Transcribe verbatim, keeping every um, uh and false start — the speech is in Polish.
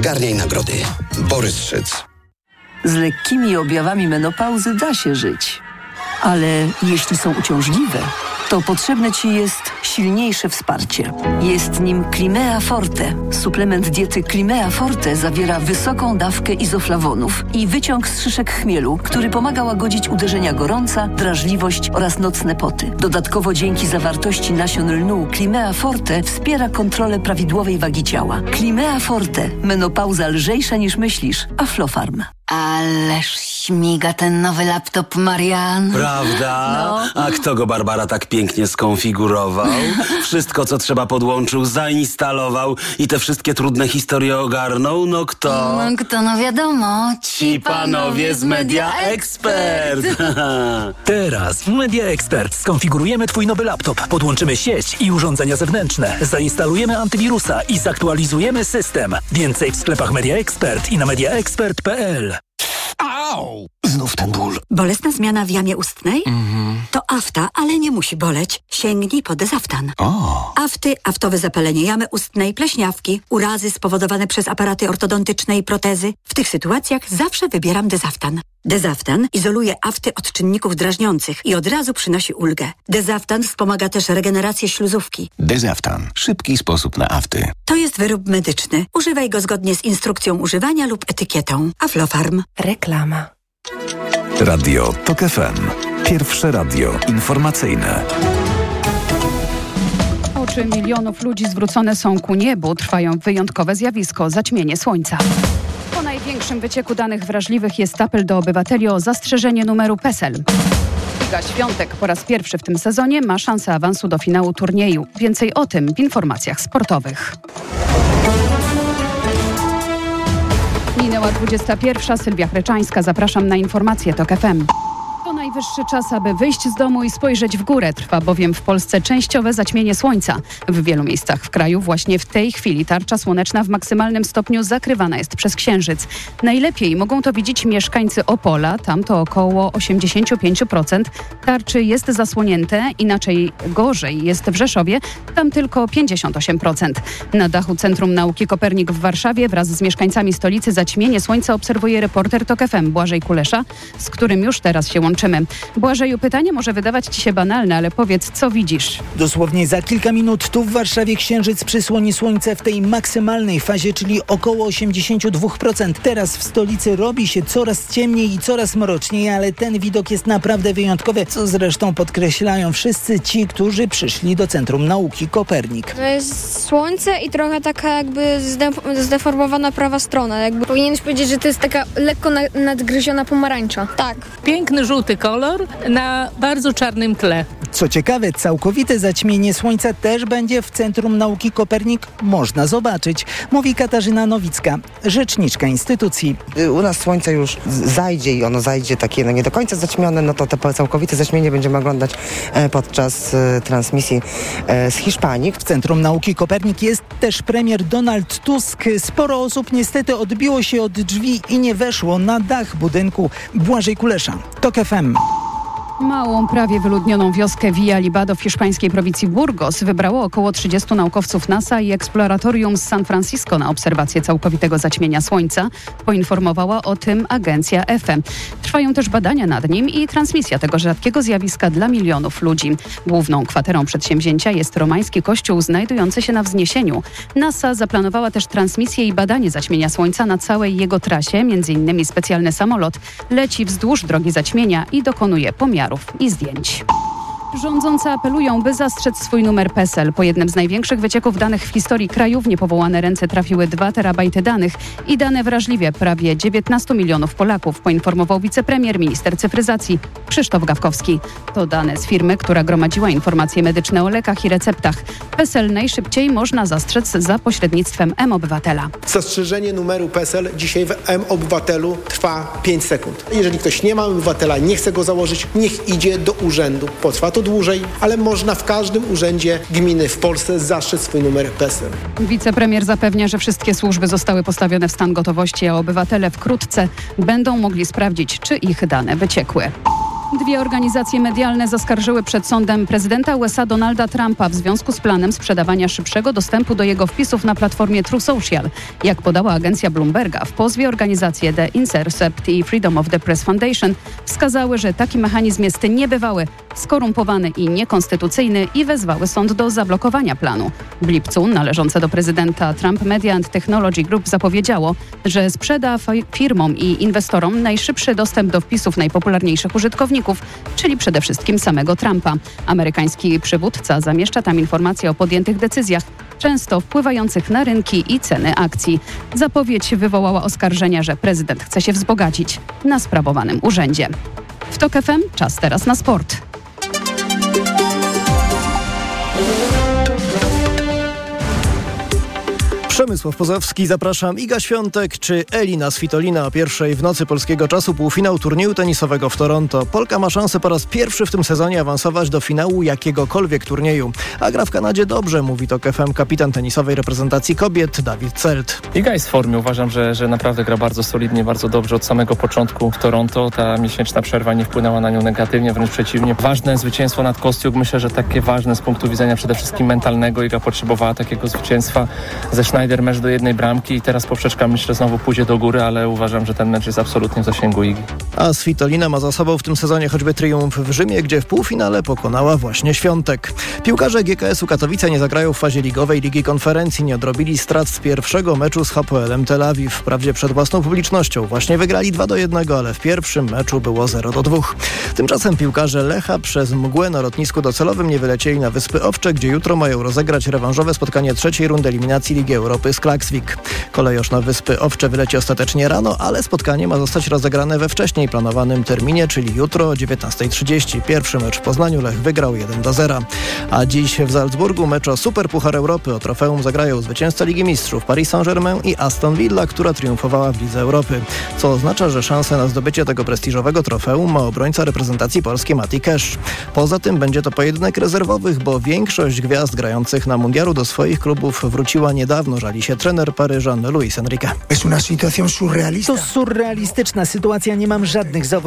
Zgarniaj nagrody. Borys Szyc. Z lekkimi objawami menopauzy da się żyć. Ale jeśli są uciążliwe, to potrzebne Ci jest silniejsze wsparcie. Jest nim Climea Forte. Suplement diety Climea Forte zawiera wysoką dawkę izoflawonów i wyciąg z szyszek chmielu, który pomaga łagodzić uderzenia gorąca, drażliwość oraz nocne poty. Dodatkowo dzięki zawartości nasion lnu Climea Forte wspiera kontrolę prawidłowej wagi ciała. Climea Forte. Menopauza lżejsza niż myślisz. Aflofarm. Ależ śmiga ten nowy laptop, Marian. Prawda? No. A kto go, Barbara, tak pięknie skonfigurował? Wszystko, co trzeba, podłączył, zainstalował i te wszystkie trudne historie ogarnął? No kto? No kto, no wiadomo. Ci panowie z Media Expert. Teraz w Media Expert skonfigurujemy Twój nowy laptop, podłączymy sieć i urządzenia zewnętrzne, zainstalujemy antywirusa i zaktualizujemy system. Więcej w sklepach Media Expert i na mediaexpert kropka p l. Au! Znów ten ból. Bolesna zmiana w jamie ustnej? Mhm. To afta, ale nie musi boleć. Sięgnij po Dezaftan. O! Afty, aftowe zapalenie jamy ustnej, pleśniawki, urazy spowodowane przez aparaty ortodontyczne i protezy. W tych sytuacjach zawsze wybieram Dezaftan. Dezaftan izoluje afty od czynników drażniących i od razu przynosi ulgę. Dezaftan wspomaga też regenerację śluzówki. Dezaftan. Szybki sposób na afty. To jest wyrób medyczny. Używaj go zgodnie z instrukcją używania lub etykietą. Aflofarm. Reklama. Radio Tok F M. Pierwsze radio informacyjne. Oczy milionów ludzi zwrócone są ku niebu. Trwają wyjątkowe zjawisko – zaćmienie słońca. Po największym wycieku danych wrażliwych jest apel do obywateli o zastrzeżenie numeru PESEL. Iga Świątek po raz pierwszy w tym sezonie ma szansę awansu do finału turnieju. Więcej o tym w informacjach sportowych. Minęła dwudziesta pierwsza. Sylwia Chreczańska. Zapraszam na informacje Tok F M. To najwyższy czas, aby wyjść z domu i spojrzeć w górę. Trwa bowiem w Polsce częściowe zaćmienie słońca. W wielu miejscach w kraju właśnie w tej chwili tarcza słoneczna w maksymalnym stopniu zakrywana jest przez księżyc. Najlepiej mogą to widzieć mieszkańcy Opola. Tam to około osiemdziesiąt pięć procent tarczy jest zasłonięte. Inaczej gorzej jest w Rzeszowie. Tam tylko pięćdziesiąt osiem procent. Na dachu Centrum Nauki Kopernik w Warszawie wraz z mieszkańcami stolicy zaćmienie słońca obserwuje reporter Tok F M Błażej Kulesza, z którym już teraz się łączymy. Błażeju, pytanie może wydawać Ci się banalne, ale powiedz, co widzisz? Dosłownie za kilka minut tu w Warszawie księżyc przysłoni słońce w tej maksymalnej fazie, czyli około osiemdziesiąt dwa procent. Teraz w stolicy robi się coraz ciemniej i coraz mroczniej, ale ten widok jest naprawdę wyjątkowy, co zresztą podkreślają wszyscy ci, którzy przyszli do Centrum Nauki Kopernik. To jest słońce i trochę taka jakby zde- zdeformowana prawa strona. Jakby powinieneś powiedzieć, że to jest taka lekko na- nadgryziona pomarańcza. Tak. Piękny żółty kolor na bardzo czarnym tle. Co ciekawe, całkowite zaćmienie słońca też będzie w Centrum Nauki Kopernik można zobaczyć, mówi Katarzyna Nowicka, rzeczniczka instytucji. U nas słońce już zajdzie i ono zajdzie takie no nie do końca zaćmione, no to to całkowite zaćmienie będziemy oglądać podczas transmisji z Hiszpanii. W Centrum Nauki Kopernik jest też premier Donald Tusk. Sporo osób niestety odbiło się od drzwi i nie weszło na dach budynku. Błażej Kulesza, Tok F M. Małą, prawie wyludnioną wioskę Villa Libado w hiszpańskiej prowincji Burgos wybrało około trzydziestu naukowców NASA i eksploratorium z San Francisco na obserwację całkowitego zaćmienia słońca. Poinformowała o tym agencja E F E. Trwają też badania nad nim i transmisja tego rzadkiego zjawiska dla milionów ludzi. Główną kwaterą przedsięwzięcia jest romański kościół znajdujący się na wzniesieniu. NASA zaplanowała też transmisję i badanie zaćmienia słońca na całej jego trasie. Między innymi specjalny samolot leci wzdłuż drogi zaćmienia i dokonuje pomiarów i zdjęć. Rządzący apelują, by zastrzec swój numer PESEL. Po jednym z największych wycieków danych w historii kraju w niepowołane ręce trafiły dwa terabajty danych i dane wrażliwie prawie dziewiętnastu milionów Polaków, poinformował wicepremier, minister cyfryzacji Krzysztof Gawkowski. To dane z firmy, która gromadziła informacje medyczne o lekach i receptach. PESEL najszybciej można zastrzec za pośrednictwem M-Obywatela. Zastrzeżenie numeru PESEL dzisiaj w M-Obywatelu trwa pięć sekund. Jeżeli ktoś nie ma obywatela, nie chce go założyć, niech idzie do urzędu. Potrwa to dłużej, ale można w każdym urzędzie gminy w Polsce zastrzec swój numer PESEL. Wicepremier zapewnia, że wszystkie służby zostały postawione w stan gotowości, a obywatele wkrótce będą mogli sprawdzić, czy ich dane wyciekły. Dwie organizacje medialne zaskarżyły przed sądem prezydenta U S A Donalda Trumpa w związku z planem sprzedawania szybszego dostępu do jego wpisów na platformie True Social. Jak podała agencja Bloomberga, w pozwie organizacje The Intercept i Freedom of the Press Foundation wskazały, że taki mechanizm jest niebywały, skorumpowany i niekonstytucyjny i wezwały sąd do zablokowania planu. W lipcu należące do prezydenta Trump Media and Technology Group zapowiedziało, że sprzeda firmom i inwestorom najszybszy dostęp do wpisów najpopularniejszych użytkowników, czyli przede wszystkim samego Trumpa. Amerykański przywódca zamieszcza tam informacje o podjętych decyzjach, często wpływających na rynki i ceny akcji. Zapowiedź wywołała oskarżenia, że prezydent chce się wzbogacić na sprawowanym urzędzie. W TOK F M czas teraz na sport. Przemysław Pozowski, zapraszam. Iga Świątek czy Elina Svitolina o pierwszej w nocy polskiego czasu półfinał turnieju tenisowego w Toronto. Polka ma szansę po raz pierwszy w tym sezonie awansować do finału jakiegokolwiek turnieju. A gra w Kanadzie dobrze, mówi TOK F M kapitan tenisowej reprezentacji kobiet Dawid Celt. Iga jest w formie. Uważam, że, że naprawdę gra bardzo solidnie, bardzo dobrze od samego początku w Toronto. Ta miesięczna przerwa nie wpłynęła na nią negatywnie, wręcz przeciwnie. Ważne zwycięstwo nad Kostiuk. Myślę, że takie ważne z punktu widzenia przede wszystkim mentalnego. Iga potrzebowała takiego zwycięstwa ze Schneider. Mecz do jednej bramki i teraz poprzeczka myślę znowu pójdzie do góry, ale uważam, że ten mecz jest absolutnie w zasięgu Igi. A Svitolina ma za sobą w tym sezonie choćby triumf w Rzymie, gdzie w półfinale pokonała właśnie Świątek. Piłkarze G K S-u Katowice nie zagrają w fazie ligowej Ligi Konferencji, nie odrobili strat z pierwszego meczu z Hapoelem Tel Awiw. Wprawdzie przed własną publicznością właśnie wygrali dwa do jednego, ale w pierwszym meczu było zero do dwóch. Tymczasem piłkarze Lecha przez mgłę na lotnisku docelowym nie wylecieli na Wyspy Owcze, gdzie jutro mają rozegrać rewanżowe spotkanie trzeciej rundy eliminacji Ligi Europy z Klaksvik. Kolejosz na Wyspy Owcze wyleci ostatecznie rano, ale spotkanie ma zostać rozegrane we wcześniej planowanym terminie, czyli jutro o dziewiętnasta trzydzieści. Pierwszy mecz w Poznaniu Lech wygrał jeden do zera. A dziś w Salzburgu mecz o Superpuchar Europy. O trofeum zagrają zwycięzca Ligi Mistrzów Paris Saint-Germain i Aston Villa, która triumfowała w Lidze Europy. Co oznacza, że szansę na zdobycie tego prestiżowego trofeum ma obrońca reprezentacji Polski Mati Cash. Poza tym będzie to pojedynek rezerwowych, bo większość gwiazd grających na mundialu do swoich klubów wróciła niedawno, żali się trener Paryżan Luis Enrique. To surrealistyczna sytuacja, nie mam żadnych zawodów.